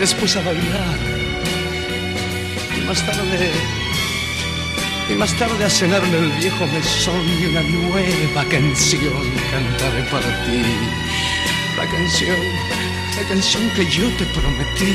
después a bailar y más tarde a cenar en el viejo mesón y una nueva canción cantaré para ti. La canción que yo te prometí.